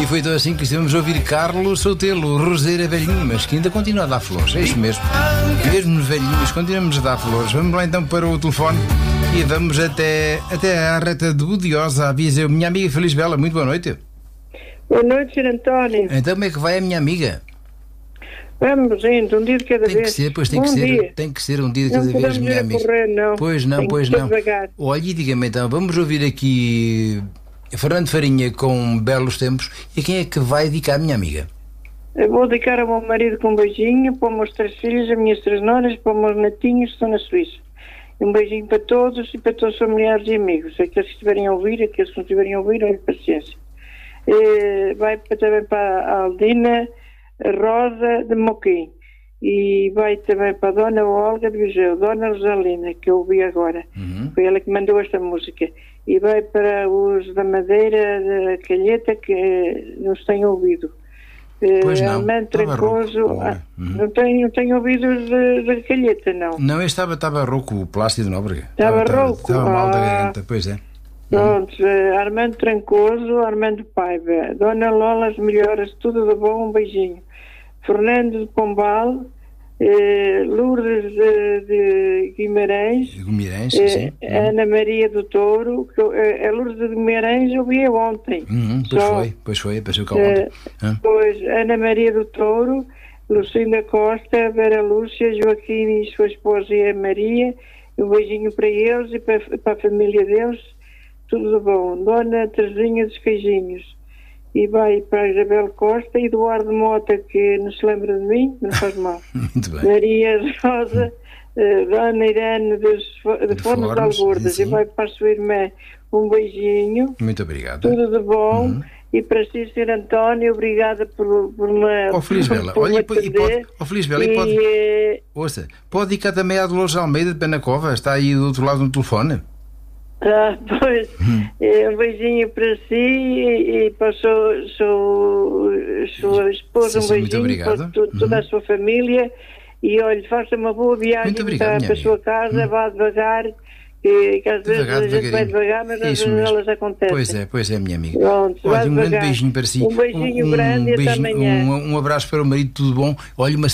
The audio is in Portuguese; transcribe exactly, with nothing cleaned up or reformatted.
E foi então assim que estivemos a ouvir Carlos Sotelo, Roseira Velhinho, mas que ainda continua a dar flores, é isso mesmo. Mesmo velhinhos, continuamos a dar flores. Vamos lá então para o telefone e vamos até, até à reta de Budiosa. Avisa minha amiga Feliz Bela, muito boa noite. Boa noite, senhor António. Então como é que vai a minha amiga? Vamos indo, um dia de cada tem vez. Que ser, pois tem um que ser, dia. tem que ser um dia de cada não vez, minha amiga. Correr, não. Pois não, tem pois que não. Devagar. Olha, e diga-me então, vamos ouvir aqui Fernando Farinha com Belos Tempos. E quem é que vai dedicar, minha amiga? Eu vou dedicar ao meu marido com um beijinho, para os meus três filhos, as minhas três noras, para os meus netinhos que estão na Suíça. Um beijinho para todos e para todos os familiares e amigos. Aqueles que estiverem a ouvir, aqueles que não estiverem a ouvir, olhem paciência. E vai também para a Aldina Rosa de Moquim. E vai também para a Dona Olga de Viseu, Dona Rosalina, que eu ouvi agora. Uhum. Foi ela que mandou esta música. E vai para os da Madeira, da Calheta, que nos têm ouvido. Pois não, Armando Trancoso, ah, uhum. não, tenho, não tenho ouvidos da Calheta, não. Não, este estava, estava rouco, o Plácido Nóbrega. Estava rouco? Estava mal da ah, garganta, pois é. Pronto, uhum. Armando Trancoso, Armando Paiva, Dona Lola, as melhoras, tudo de bom, um beijinho. Fernando de Pombal, eh, Lourdes de, de Guimarães, Guimarães eh, sim. Ana Maria do Touro, que eu, eh, a Lourdes de Guimarães eu vi ontem. Uhum, pois Só, foi, pois foi, passou cá ontem. Eh, pois, Ana Maria do Touro, Lucinda Costa, Vera Lúcia, Joaquim e sua esposa e a Maria, um beijinho para eles e para, para a família deles, tudo de bom. Dona Terezinha dos Queijinhos. E vai para a Isabel Costa, Eduardo Mota, que não se lembra de mim, não faz mal. Muito bem. Maria Rosa, uh, Dona Irene dos, de, de Fornos de Algordas. E vai para a sua irmã um beijinho. Muito obrigado. Tudo de bom. Uhum. E para si, senhor António, obrigada por, por me Ó oh, Feliz Bela, olha, e pode, oh, Feliz Bela, e pode, e, ouça, pode dedicar também à Dolores Almeida de Penacova, está aí do outro lado do telefone. Ah, pois, hum. um beijinho para si e, e para a sua, sua, sua esposa, sim, sim, um beijinho para to, toda uhum. a sua família e olhe, faça uma boa viagem obrigado, para, para a sua casa, hum. vá devagar, que, que às devagar, vezes a gente vai devagar, mas às vezes elas acontecem. Pois é, pois é, minha amiga. Pronto, olha, um devagar. grande beijinho para si. Um beijinho um, grande um e beijinho, até amanhã. Um, um abraço para o marido, tudo bom. Olha, uma